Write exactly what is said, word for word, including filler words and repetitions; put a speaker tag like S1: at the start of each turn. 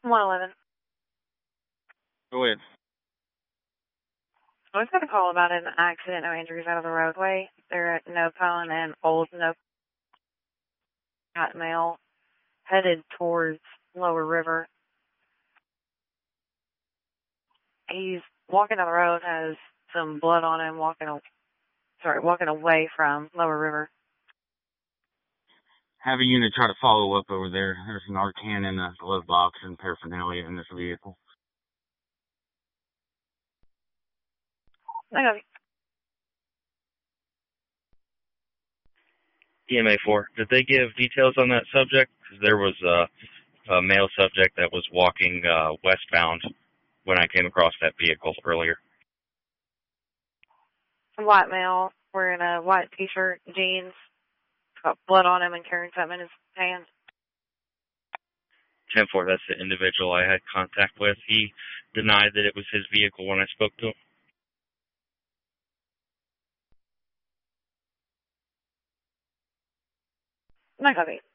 S1: one eleven.
S2: Go ahead.
S1: I was going to call about an accident, no injuries out of the roadway. They're at Nopone and Old Nope male headed towards Lower River. He's walking down the road, has some blood on him, walking, sorry, walking away from Lower River.
S2: Have a unit try to follow up over there. There's an Arcan in a glove box and paraphernalia in this vehicle.
S1: I got it.
S3: E M A four, did they give details on that subject? Because there was a, a male subject that was walking uh, westbound when I came across that vehicle earlier.
S1: A white male wearing a white t-shirt, jeans, got blood on him and carrying something in his hand.
S3: ten four, that's the individual I had contact with. He denied that it was his vehicle when I spoke to him.
S1: I got it.